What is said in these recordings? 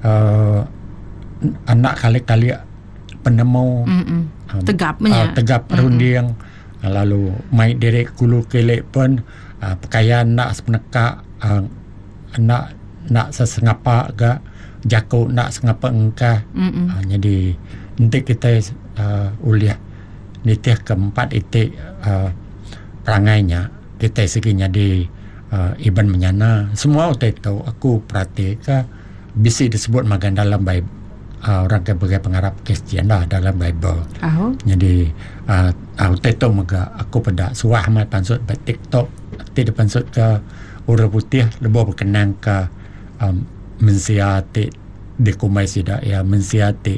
anak kali-kali penemu tegap runding, lalu mai derek kulu kelek pun pakaian nak sepeneka nak sesengapa ga jaku nak sengapa engkah. Jadi nanti kita uliah nitih keempat itu perangainya kita seginya di Iban menyana semua utai tahu aku perhati ke bisi disebut magan dalam Bible, orang sebagai pengarap Kristian lah dalam Bible. Jadi utai tahu maga aku pada suah mai pansut by TikTok tidak pansut ke orang putih lebih berkenang ke mensiasati dikumai sida ya mensiasati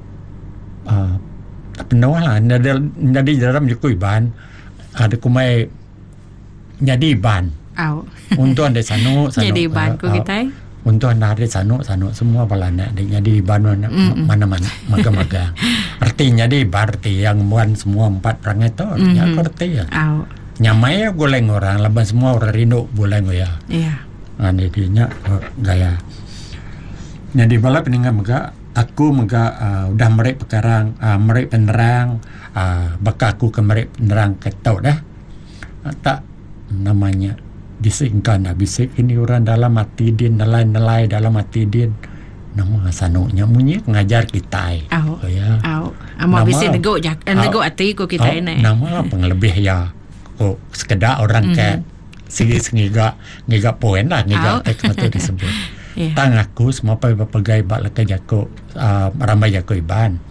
penawalan jadi dalam jukui ban ada kumai jadi ban untuk anda sanu jadi ban ku kita untuk anda ada sanu semua balana jadi ban mana-mana maga-maga artinya di berarti yang buan semua 4 perangai tu ya arti ya nyamai goleng orang laban semua orang rindu goleng ya ini dia gaya jadi bala peningan maga aku maga udah merek pekarang merek penerang baka aku ke merek penerang ketau dah tak namanya bisingkan bisik ini orang dalam hati din nelai dalam hati din nama sanunya munyi ngajar kita ya ama bisik nego hati ko kita ini nama penglebih ya kok sekedar orang ke ngiga poin lah ngiga teks itu disebut tang aku semua pagai bak leka jako ramai jako Iban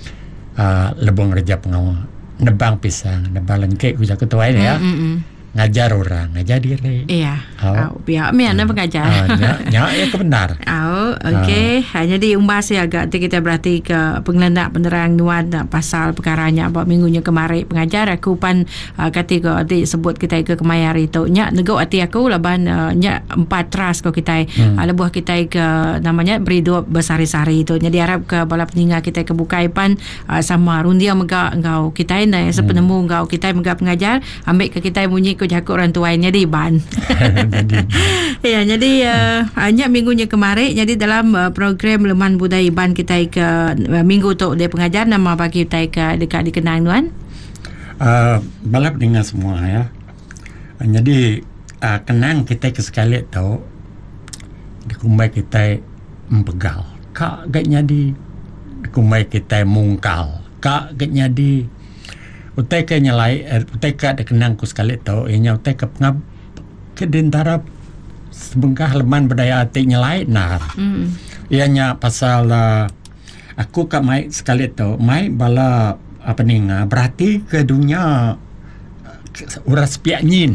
lebong reja pengawal nebang pisang nebang lengkek ku jako tuai ya ngajar orang ngajar diri biar mana pengajar ya kebenar okey jadi umbas ya agak kita berarti ke pengelendak penerang nuan pasal perkaranya buat minggunya kemarin pengajar aku pan ketika sebut kita ke kemayar itu nya nego hati aku laban nya 4 trust ko kita lebuh kita ke namanya beridup bersari-sari itu jadi harap ke bala peninggal kita ke bukai pan sama rundia mega engkau kita ini sepenemu engkau kita mega pengajar ambil ke kita bunyi ko jakuk orang tuanya di ban. Ya, jadi hanya minggunya kemarin jadi dalam program Leman Budaya Iban kita ke minggu tu dia pengajar nama bagi kita ke dekat dikenang tuan. Balap dengan semua ya. Jadi kenang kita ke sekali tahu dikumai kita mempegal. Kak gak nyadi dikumai kita mungkal. Kak gak nyadi utai ke nyalai utai ke ada kenang ku sekali tahu ianya utai ke pengap ke dentara sebengkah Leman Budaya Ati nyalai ianya pasal aku ke mai sekali tahu mai bala apa ni berarti ke dunia uras piaknyin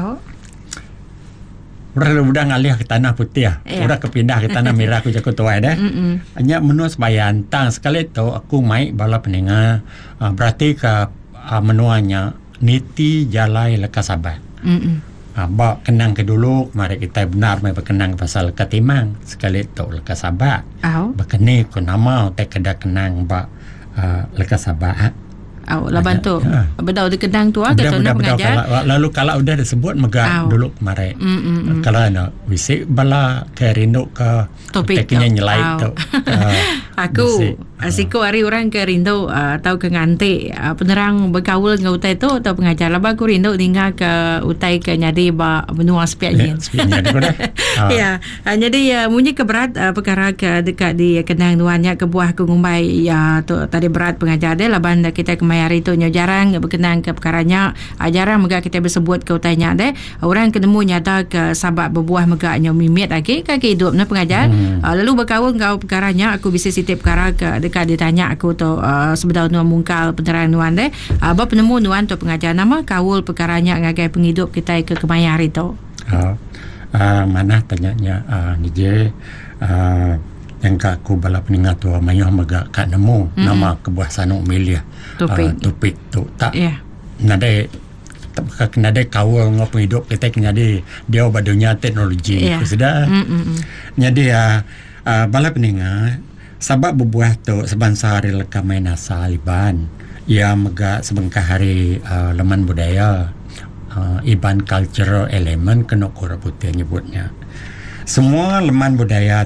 udah ngalih ke tanah putih udah kepindah ke tanah merah ku jago tuai dah hanya menus bayantang sekali tahu aku mai bala peninga berarti ke menuanya niti jalai lekas sabat. Bak kenang ke dulu mari kita benar mai berkenang pasal katimang sekali tu lekas sabat. Bakene ko nama te kada kenang bak lekas sabat. Laban tu bedau dikenang tu kata nak pengajar. Lalu kalau udah disebut mega dulu kemarin. Kalau nak wisik bala ke rindu ke topiknya nyelai tu. Aku asiko hari orang ke rindu atau ke ngante penerang bergaul dengan utai tu atau pengajar laba aku rindu tinggal ke utai ke nyadi ba benua sepiaknya. Ya, jadi munyi ke berat perkara ke dekat di kenang nuannya ke buah ke ngumbai ya tu tadi berat pengajar dia laban kita ke hari itu jarang berkenang ke perkaranya jarang mega kita bersebut ke utanya deh orang ketemu nyata ke sabab berbuah mega nyo mimit lagi ke hidup na pengajar lalu berkawan kau perkaranya aku bisa sitip perkara ke dekat ditanya aku tu sebetul nuan mungkal penerang nuan deh apa penemu nuan tu pengajar nama kawul perkaranya ngagai penghidup kita ke kemayar itu mana tanyanya nije yang aku bala peningat tu mayah maga kat nemu nama kebuah sanuk milia topik tu tak nade nade kawal ngop hidup kita nyadi dia badunya teknologi sudah jadi bala peningat sebab berbuah tu sebansa hari leka main asal Iban ia maga sebengkah hari Leman Budaya Iban cultural element kena kura putih nyebutnya semua Leman Budaya